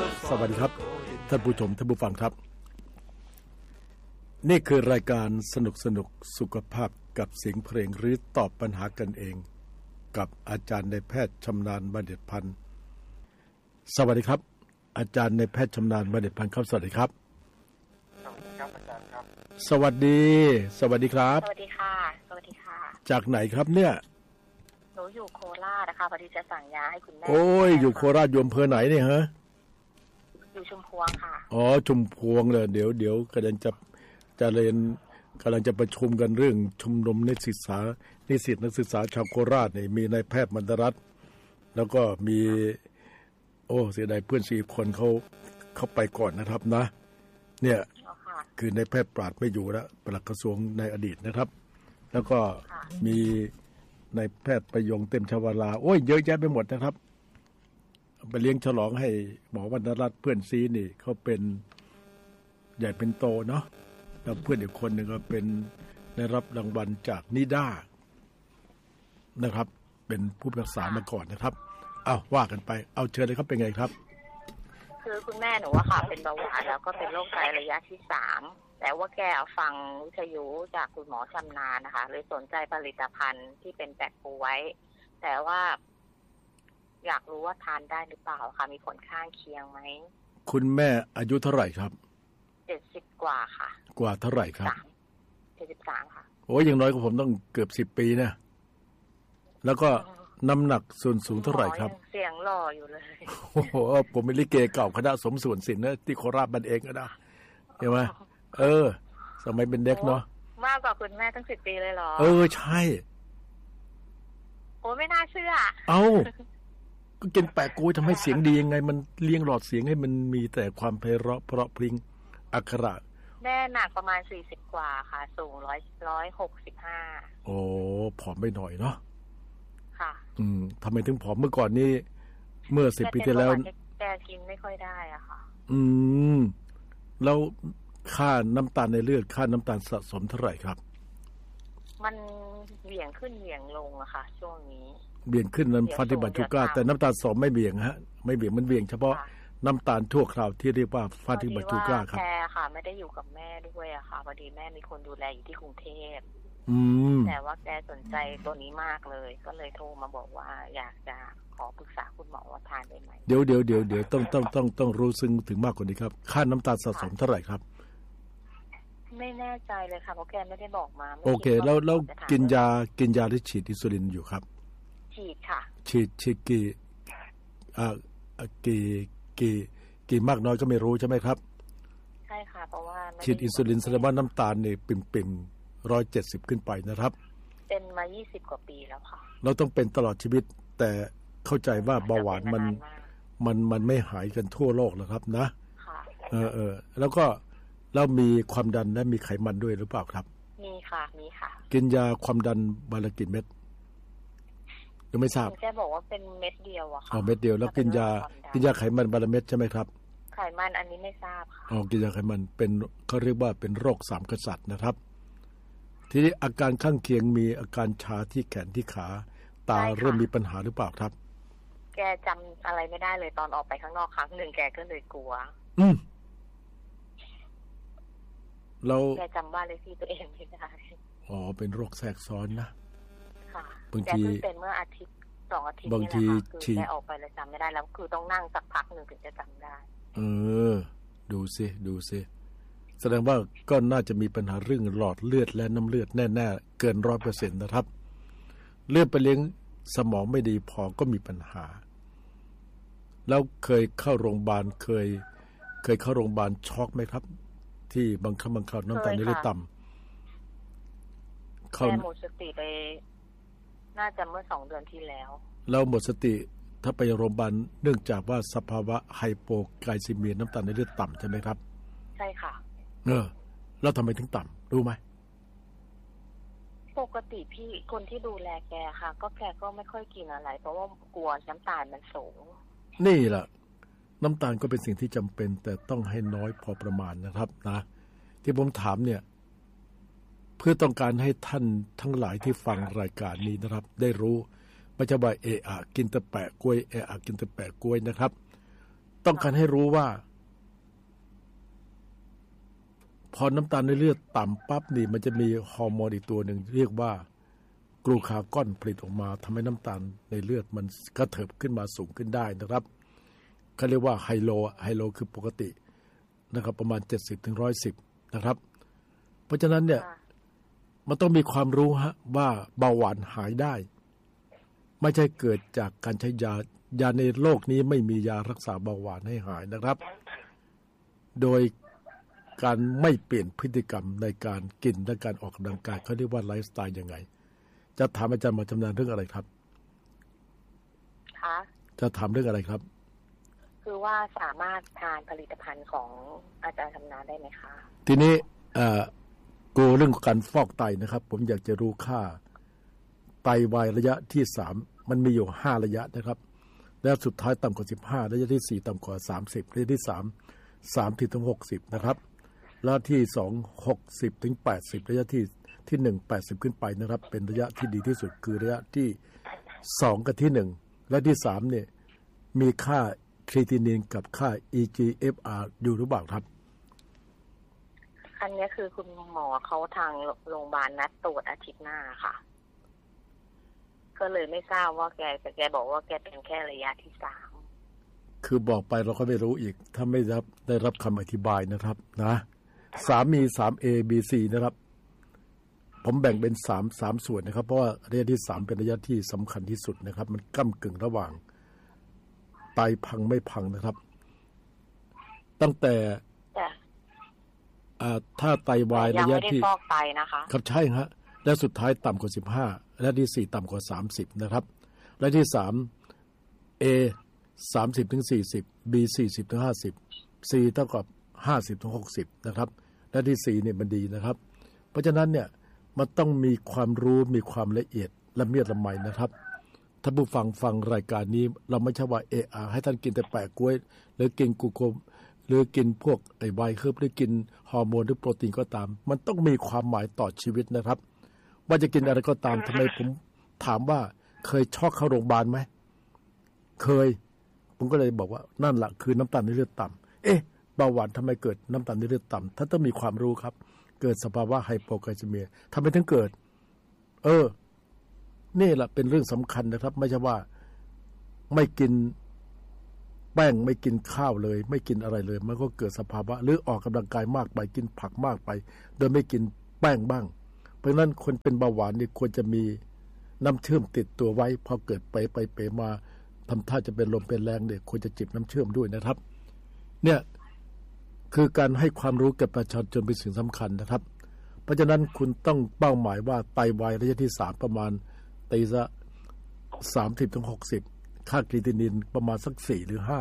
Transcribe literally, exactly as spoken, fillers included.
สวัสดีครับท่านผู้ชมท่านผู้ฟังครับนี่คือรายการสนุกสนุกสุขภาพกับเสียงเพลงหรือตอบปัญหากันเองกับอาจารย์นายแพทย์ชำนาญบัณฑิตพันธ์สวัสดีครับอาจารย์นายแพทย์ชำนาญบัณฑิตพันธ์ครับสวัสดีครับสวัสดีครับอาจารย์ครับสวัสดีสวัสดีครับสวัสดีค่ะสวัสดีค่ะจากไหนครับเนี่ยหนูอยู่โคราชนะคะพอดีจะสั่งยาให้คุณแม่โอ้ยอยู่โคราชอยู่อำเภอไหนเนี่ยฮะอยู่ชุมพวงค่ะอ๋อชุมพวงเลยเดี๋ยวเดี๋ยวกำลังจะจะเรียนกำลังจะประชุมกันเรื่องชุมนุมนิสิตศึกษานิสิตนักศึกษาชาวโคราชเนี่ยมีนายแพทย์มนตรัตน์แล้วก็มีโอ้เสียดายเพื่อนสี่คนเขาเขาไปก่อนนะครับนะเนี่ยคือนายแพทย์ปราดไม่อยู่แล้วปลัดกระทรวงในอดีตนะครับแล้วก็มีนายแพทย์ประยงเต็มชวาลาโอ้ยเยอะแยะไปหมดนะครับไปเลี้ยงฉลองให้หมอวรรณรัตน์เพื่อนซีนี่เขาเป็นใหญ่เป็นโตเนาะแล้วเพื่อนอีกคนหนึ่งก็เป็นได้รับรางวัลจากนิด้านะครับเป็นผู้รักษามาก่อนนะครับอ้าวว่ากันไปเอาเชิญเลยครับเป็นไงครับคือคุณแม่หนูว่าค่ะเป็นเบาหวานแล้วก็เป็นโรคไตระยะที่สามแต่ว่าแกฟังวิทยุจากคุณหมอชำนาญนะคะเลยสนใจผลิตภัณฑ์ที่เป็นแปะปูไว้แต่ว่าอยากรู้ว่าทานได้หรือเปล่าค่ะมีผลข้างเคียงไหมคุณแม่อายุเท่าไหร่ครับเจ็ดสิบกว่าค่ะกว่าเท่าไหร่ครับเจ็ดสิบสามค่ะโอ้ยอย่างน้อยก็ผมต้องเกือบสิบปีนะแล้วก็น้ำหนักส่วนสูงเท่าไหร่ครับเสียงหล่ออยู่เลยโอ้โหผมเป็นลิเกเก่าคณะสมส่วนศิลป์นะที่โคราชบ้านเองก็ได้ใช่ไหมเออสมัยเป็นเด็กเนาะมากกว่าคุณแม่ตั้งสิบปีเลยเหรอเออใช่โอ้ไม่น่าเชื่อเอ้าก็กินแปะกล้วยทำให้เสียงดียังไงมันเลี้ยงหลอดเสียงให้มันมีแต่ความไพเราะเพราะพริ้งอักขระแม่หนักประมาณสี่สิบกว่าค่ะสูงร้อยร้อยหกสิบห้าโอ้ผอมไปหน่อยเนาะค่ะอืมทำไมถึงผอมเมื่อก่อนนี้เมื่อสิบปีที่แล้วแกกินไม่ค่อยได้อ่ะค่ะอืมแล้วค่าน้ำตาลในเลือดค่าน้ำตาลสะสมเท่าไหร่ครับมันเหวี่ยงขึ้นเหวี่ยงลงอะค่ะช่วงนี้เบี่ยงขึ้นน้ำฟาติบัตชูก้าแต่น้ำตาลสมไม่เบี่ยงฮะไม่เบี่ยงมันเบี่ยงเฉพาะน้ำตาลทั่วคราวที่เรียกว่าฟาติบัตชูก้าครับแกค่ะไม่ได้อยู่กับแม่ด้วยอะค่ะพอดีแม่มีคนดูแลอยู่ที่กรุงเทพอืมแต่ว่าแกสนใจตัวนี้มากเลยก็เลยโทรมาบอกว่าอยากจะขอปรึกษาคุณหมอว่าทานได้ไหมเดี๋ยวเดี๋ยวเดี๋ยวเดี๋ยวต้องต้องต้องต้องรู้ซึ้งถึงมากกว่านี้ครับค่าน้ำตาลสะสมเท่าไหร่ครับไม่แน่ใจเลยค่ะเพราะแกไม่ได้บอกมาโอเคแล้วแล้วกินยากินยาหรือฉีดอินซูลินอยู่ครับฉีดค่ะฉีดฉีดกี่อ่ากี่กี่กี่มากน้อยก็ไม่รู้ใช่ไหมครับใช่ค่ะเพราะว่าฉีดอินซูลินแสดงว่าน้ำตาลนี่ปิ่มปิ่มร้อยเจ็ดสิบขึ้นไปนะครับเป็นมายี่สิบกว่าปีแล้วค่ะเราต้องเป็นตลอดชีวิตแต่เข้าใจว่าเบาหวานมันมันมันไม่หายกันทั่วโลกแล้วครับนะค่ะเออเออแล้วก็แล้วมีความดันและมีไขมันด้วยหรือเปล่าครับมีค่ะมีค่ะกินยาความดันวันละกี่เม็ดยังไม่ทราบแกบอกว่าเป็นเม็ดเดียวอะค่ะอ๋อเม็ดเดียวแล้วกินยากินยาไขมันวันละเม็ดใช่ไหมครับไขมันอันนี้ไม่ทราบค่ะอ๋อกินยาไขมันเป็นเขาเรียกว่าเป็นโรคสามกษัตริย์นะครับทีนี้อาการข้างเคียงมีอาการชาที่แขนที่ขาตาเริ่มมีปัญหาหรือเปล่าครับแกจำอะไรไม่ได้เลยตอนออกไปข้างนอกครั้งหนึ่งแกก็เลยกลัวอืมเราแกจำบ้านเลขที่ตัวเองไม่ได้อ๋อเป็นโรคแทรกซ้อนนะค่ะบางทีเป็นเมื่ออาทิตย์สองอาทิตย์นี่แหละค่ะคือแกออกไปเลยจำไม่ได้แล้วคือต้องนั่งสักพักหนึ่งถึงจะจำได้เออดูสิดูสิแสดงว่าก็น่าจะมีปัญหาเรื่องหลอดเลือดและน้ำเลือดแน่ๆเกินร้อยเปอร์เซ็นต์นะครับเลือดไปเลี้ยงสมองไม่ดีพอก็มีปัญหาแล้วเคยเข้าโรงพยาบาลเคยเคยเข้าโรงพยาบาลช็อกไหมครับที่บางครั้งบางคราวน้ำตาลในเลือดต่ำเข้าหมดสติไปน่าจะเมื่อสองเดือนที่แล้วเราหมดสติถ้าไปโรงพยาบาลเนื่องจากว่าสภาวะไฮโปไกลซีเมียน้ำตาลในเลือดต่ำใช่ไหมครับใช่ค่ะเออแล้วทำไมถึงต่ำรู้ไหมปกติพี่คนที่ดูแลแกค่ะก็แกก็ไม่ค่อยกินอะไรเพราะว่ากลัวน้ำตาลมันสูงนี่แหละน้ำตาลก็เป็นสิ่งที่จำเป็นแต่ต้องให้น้อยพอประมาณนะครับนะที่ผมถามเนี่ยเพื่อต้องการให้ท่านทั้งหลายที่ฟังรายการนี้นะครับได้รู้ไม่ใช่ว่าเอะอะกินแต่แปะกล้วยเอะอะกินแต่แปะกล้วยนะครับต้องการให้รู้ว่าพอน้ำตาลในเลือดต่ำปั๊บนี่มันจะมีฮอร์โมนอีกตัวหนึ่งเรียกว่ากลูคากอนผลิตออกมาทำให้น้ำตาลในเลือดมันกระเถิบขึ้นมาสูงขึ้นได้นะครับเขาเรียกว่าไฮโลไฮโลคือปกตินะครับประมาณเจ็ดสิบถึงหนึ่งร้อยสิบนะครับเพราะฉะนั้นเนี่ยมันต้องมีความรู้ฮะว่าเบาหวานหายได้ไม่ใช่เกิดจากการใช้ยายาในโลกนี้ไม่มียารักษาเบาหวานให้หายนะครับโดยการไม่เปลี่ยนพฤติกรรมในการกินและการออกกำลังกายเขาเรียกว่าไลฟ์สไตล์ยังไงจะถามอาจารย์หมอชำนาญเรื่องอะไรครับคะจะถามเรื่องอะไรครับคือว่าสามารถทานผลิตภัณฑ์ของอาจารย์ชำนาญได้ไหมคะทีนี้กูเรื่องการฟอกไตนะครับผมอยากจะรู้ค่าไตวายระยะที่สามมันมีอยู่ห้าระยะนะครับและสุดท้ายต่ำกว่าสิบห้าระยะที่สี่ต่ำกว่าสามสิบระยะที่สาม สามสิบถึงหกสิบนะครับระยะที่สอง หกสิบถึงแปดสิบระยะที่ที่หนึ่ง แปดสิบขึ้นไปนะครับเป็นระยะที่ดีที่สุดคือระยะที่สองกับที่หนึ่งและที่สามเนี่ยมีค่าครีตินินกับค่า อี จี เอฟ อาร์ อยู่หรือเปล่าครับอันนี้คือคุณหมอเขาทางโรงพยาบาลนัดตรวจอาทิตย์หน้าค่ะก็เลยไม่ทราบว่าแกแต่แกบอกว่าแกเป็นแค่ระยะที่สามคือบอกไปเราก็ไม่รู้อีกถ้าไม่รับได้รับคำอธิบายนะครับนะสามมี สาม เอ บี ซี นะครับผมแบ่งเป็นสาม สามส่วนนะครับเพราะว่าระยะที่สามเป็นระยะที่สำคัญที่สุดนะครับมันก้ำกึ่งระหว่างไตพังไม่พังนะครับตั้งแต่ถ้าไตวายระยะที่ฟอกไตนะคะครับใช่ฮะและสุดท้ายต่ำกว่าสิบห้าและที่สี่ต่ำกว่าสามสิบนะครับและที่สาม A สามสิบถึงสี่สิบ B สี่สิบถึงห้าสิบ C เท่ากับห้าสิบถึงหกสิบนะครับและที่สี่เนี่ยมันดีนะครับเพราะฉะนั้นเนี่ยมันต้องมีความรู้มีความละเอียดละเมียดละไมนะครับถ้าผู้ฟังฟังรายการนี้เราไม่ใช่ว่าเออให้ท่านกินแต่แปะกล้วยหรือกินกูโกมหรือกินพวกไอไวท์เคิร์บหรือกินฮอร์โมนหรือโปรตีนก็ตามมันต้องมีความหมายต่อชีวิตนะครับว่าจะกินอะไรก็ตามทำไมผมถามว่าเคยช็อกเข้าโรงพยาบาลไหมเคยผมก็เลยบอกว่านั่นแหละคือน้ำตาลในเลือดต่ำเอ๊ะเบาหวานทำไมเกิดน้ำตาลในเลือดต่ำท่านต้องมีความรู้ครับเกิดสภาวะไฮโปไกลซีเมียทำไมถึงเกิดเออนี่แหละเป็นเรื่องสำคัญนะครับไม่ใช่ว่าไม่กินแป้งไม่กินข้าวเลยไม่กินอะไรเลยมันก็เกิดสภาวะหรือออกกำลังกายมากไปกินผักมากไปโดยไม่กินแป้งบ้างเพราะฉะนั้นคนเป็นเบาหวานนี่ควรจะมีน้ำเชื่อมติดตัวไว้พอเกิดไปไปเปมาทำท่าจะเป็นลมเป็นแรงเนี่ยควรจะจิบน้ำเชื่อมด้วยนะครับเนี่ยคือการให้ความรู้กับประชาชนเป็นสิ่งสำคัญนะครับเพราะฉะนั้นคุณต้องเป้าหมายว่าไตวายระยะที่สามประมาณตีซะสามสิบถึงหกสิบค่าครีตินินประมาณสักสี่หรือห้า